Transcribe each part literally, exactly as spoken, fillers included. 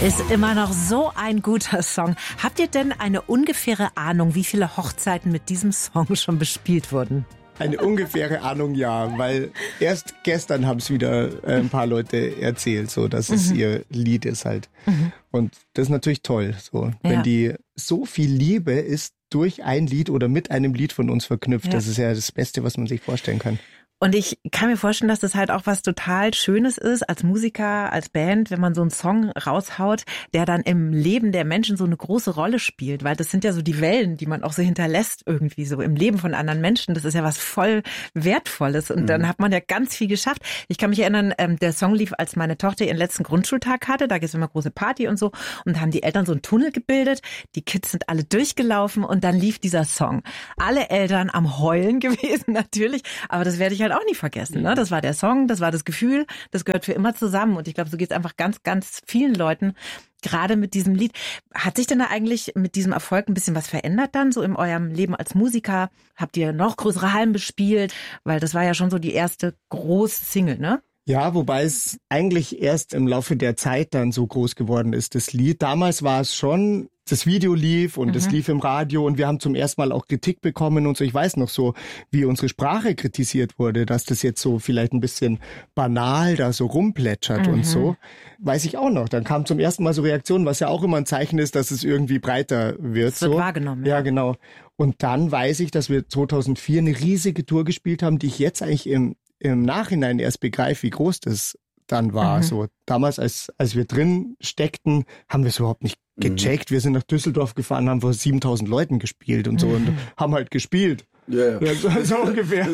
Ist immer noch so ein guter Song. Habt ihr denn eine ungefähre Ahnung, wie viele Hochzeiten mit diesem Song schon bespielt wurden? Eine ungefähre Ahnung, ja, weil erst gestern haben es wieder ein paar Leute erzählt, so dass mhm. es ihr Lied ist halt. Mhm. Und das ist natürlich toll, so wenn ja. die so viel Liebe ist durch ein Lied oder mit einem Lied von uns verknüpft. Ja. Das ist ja das Beste, was man sich vorstellen kann. Und ich kann mir vorstellen, dass das halt auch was total Schönes ist als Musiker, als Band, wenn man so einen Song raushaut, der dann im Leben der Menschen so eine große Rolle spielt. Weil das sind ja so die Wellen, die man auch so hinterlässt irgendwie so im Leben von anderen Menschen. Das ist ja was voll Wertvolles. Und mhm. dann hat man ja ganz viel geschafft. Ich kann mich erinnern, der Song lief, als meine Tochter ihren letzten Grundschultag hatte. Da gibt es immer große Party und so. Und da haben die Eltern so einen Tunnel gebildet. Die Kids sind alle durchgelaufen und dann lief dieser Song. Alle Eltern am Heulen gewesen natürlich. Aber das werde ich halt auch nie vergessen. Ne? Das war der Song, das war das Gefühl, das gehört für immer zusammen. Und ich glaube, so geht es einfach ganz, ganz vielen Leuten, gerade mit diesem Lied. Hat sich denn da eigentlich mit diesem Erfolg ein bisschen was verändert dann, so in eurem Leben als Musiker? Habt ihr noch größere Hallen bespielt? Weil das war ja schon so die erste große Single, ne? Ja, wobei es eigentlich erst im Laufe der Zeit dann so groß geworden ist, das Lied. Damals war es schon, das Video lief und es mhm. lief im Radio und wir haben zum ersten Mal auch Kritik bekommen und so. Ich weiß noch so, wie unsere Sprache kritisiert wurde, dass das jetzt so vielleicht ein bisschen banal da so rumplätschert mhm. und so. Weiß ich auch noch. Dann kam zum ersten Mal so Reaktionen, was ja auch immer ein Zeichen ist, dass es irgendwie breiter wird. Es wird so. wahrgenommen. Ja. ja, genau. Und dann weiß ich, dass wir zweitausendvier eine riesige Tour gespielt haben, die ich jetzt eigentlich im im Nachhinein erst begreife, wie groß das dann war. Mhm. So damals, als als wir drin steckten, haben wir es überhaupt nicht gecheckt. Mhm. Wir sind nach Düsseldorf gefahren, haben vor siebentausend Leuten gespielt und so mhm. und haben halt gespielt. Ja, ja. ja so, so ungefähr.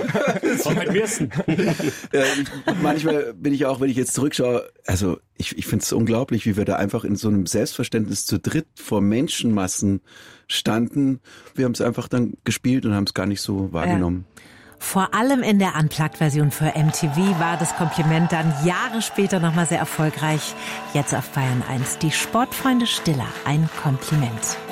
Auch mit Wirsten. Ja, manchmal bin ich auch, wenn ich jetzt zurückschaue, also ich, ich finde es unglaublich, wie wir da einfach in so einem Selbstverständnis zu dritt vor Menschenmassen standen. Wir haben es einfach dann gespielt und haben es gar nicht so wahrgenommen. Ja. Vor allem in der Unplugged-Version für M T V war das Kompliment dann Jahre später nochmal sehr erfolgreich. Jetzt auf Bayern eins, die Sportfreunde Stiller, ein Kompliment.